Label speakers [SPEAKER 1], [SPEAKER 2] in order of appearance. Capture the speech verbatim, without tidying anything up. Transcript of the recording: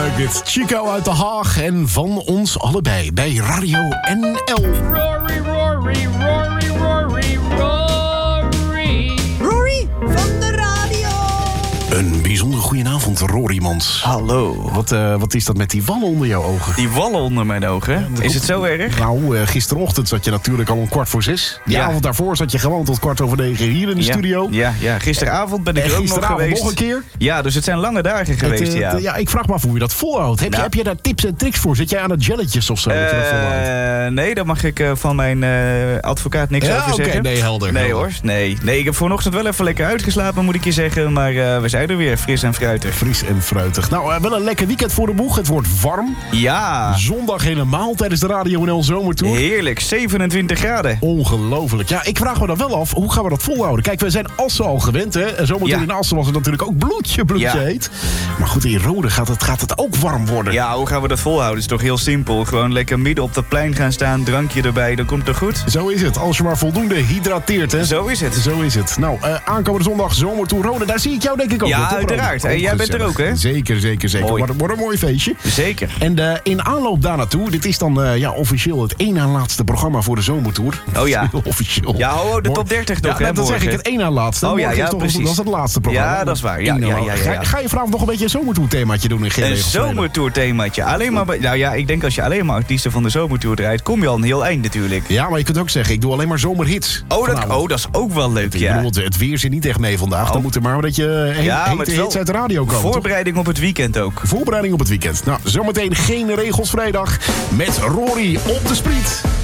[SPEAKER 1] Leuk dit. Chico uit Den Haag en van ons allebei bij Radio N L.
[SPEAKER 2] Rory, Rory, Rory, Rory, Rory.
[SPEAKER 3] Rory van de radio.
[SPEAKER 1] Een bijzonder goedenavond, Rory Mans.
[SPEAKER 4] Hallo.
[SPEAKER 1] Wat, uh, wat is dat met die wallen onder jouw ogen?
[SPEAKER 4] Die wallen onder mijn ogen? Is het zo erg?
[SPEAKER 1] Nou, uh, gisterochtend zat je natuurlijk al om kwart voor zes. De
[SPEAKER 4] Ja.
[SPEAKER 1] avond daarvoor zat je gewoon tot kwart over negen hier in de
[SPEAKER 4] ja.
[SPEAKER 1] studio.
[SPEAKER 4] Ja, ja, gisteravond ben ik
[SPEAKER 1] En
[SPEAKER 4] er ook nog
[SPEAKER 1] gisteravond
[SPEAKER 4] geweest.
[SPEAKER 1] nog een keer.
[SPEAKER 4] Ja, dus het zijn lange dagen geweest,
[SPEAKER 1] Het, uh,
[SPEAKER 4] ja.
[SPEAKER 1] t- ja, ik vraag me af hoe je dat volhoudt. Heb, je,
[SPEAKER 4] Nou.
[SPEAKER 1] heb je daar tips en tricks voor? Zit jij aan het jelletjes of zo? dat je dat volhoudt?
[SPEAKER 4] Eh, nee, daar mag ik uh, van mijn uh, advocaat niks
[SPEAKER 1] Ja,
[SPEAKER 4] over
[SPEAKER 1] oké,
[SPEAKER 4] zeggen.
[SPEAKER 1] nee, helder,
[SPEAKER 4] Nee
[SPEAKER 1] helder.
[SPEAKER 4] hoor, nee. Nee, ik heb vanochtend wel even lekker uitgeslapen, moet ik je zeggen. Maar uh, we zijn er weer, fris en fruitig.
[SPEAKER 1] Fris en fruitig. Nou, uh, wel een lekker weekend voor de boeg. Het wordt warm.
[SPEAKER 4] Ja,
[SPEAKER 1] Zondag helemaal tijdens de Radio N L Zomertour.
[SPEAKER 4] heerlijk. zevenentwintig graden.
[SPEAKER 1] Ongelooflijk. Ja, ik vraag me dan wel af, hoe gaan we dat volhouden? Kijk, we zijn Assen al gewend, hè? En zometeen
[SPEAKER 4] Ja.
[SPEAKER 1] in Assen was het natuurlijk ook bloedje, bloedje
[SPEAKER 4] Ja.
[SPEAKER 1] heet. Maar goed, in Rode gaat het, gaat het ook warm worden.
[SPEAKER 4] Ja, hoe gaan we dat volhouden? Het is toch heel simpel. Gewoon lekker midden op dat plein gaan staan, drankje erbij, dan komt het goed.
[SPEAKER 1] Zo is het, als je maar voldoende hydrateert, hè?
[SPEAKER 4] Zo is het.
[SPEAKER 1] Zo is het. Nou, uh, aankomende zondag Zomertour Rode, daar zie ik jou denk ik ook.
[SPEAKER 4] Ja,
[SPEAKER 1] wel, toch, Rode?
[SPEAKER 4] uiteraard. En jij bent er
[SPEAKER 1] gezellig.
[SPEAKER 4] ook, hè?
[SPEAKER 1] Zeker, zeker, zeker.
[SPEAKER 4] Mooi.
[SPEAKER 1] Wordt, wordt een mooi feestje.
[SPEAKER 4] Zeker.
[SPEAKER 1] En uh, in aanloop daar naartoe, dit is dan uh, ja, officieel het één na laatste programma voor de Zomertour.
[SPEAKER 4] Oh ja.
[SPEAKER 1] Officieel.
[SPEAKER 4] Ja, ho, ho, de top dertig nog,
[SPEAKER 1] ja,
[SPEAKER 4] hè,
[SPEAKER 1] dat zeg ik,
[SPEAKER 4] morgen.
[SPEAKER 1] het één na laatste.
[SPEAKER 4] Oh ja,
[SPEAKER 1] Morgen
[SPEAKER 4] ja,
[SPEAKER 1] is toch,
[SPEAKER 4] precies.
[SPEAKER 1] Dat is het laatste programma.
[SPEAKER 4] Ja, dat is waar. Ja,
[SPEAKER 1] Eén na
[SPEAKER 4] ja,
[SPEAKER 1] laatste.
[SPEAKER 4] ja, ja, ja.
[SPEAKER 1] Ga, ga je vanavond nog een beetje een Zomertour themaatje doen in G B?
[SPEAKER 4] Een zomertour themaatje. Alleen maar, nou ja, ik denk als je alleen maar artiesten van de zomertour draait, kom je al een heel eind natuurlijk.
[SPEAKER 1] Ja, maar je kunt ook zeggen, ik doe alleen maar zomerhits.
[SPEAKER 4] Oh, dat,
[SPEAKER 1] vanavond.
[SPEAKER 4] oh, dat is ook wel leuk,
[SPEAKER 1] Ik
[SPEAKER 4] ja.
[SPEAKER 1] bedoel, het weer zit niet echt mee vandaag.
[SPEAKER 4] Oh.
[SPEAKER 1] Dan moet er maar een beetje he-
[SPEAKER 4] Ja, maar
[SPEAKER 1] hete
[SPEAKER 4] het is
[SPEAKER 1] hits
[SPEAKER 4] wel
[SPEAKER 1] uit de radio komen. toch?
[SPEAKER 4] Voorbereiding op het weekend ook.
[SPEAKER 1] Voorbereiding op het weekend. Nou, zometeen geen regels vrijdag met Rory op de Spriet.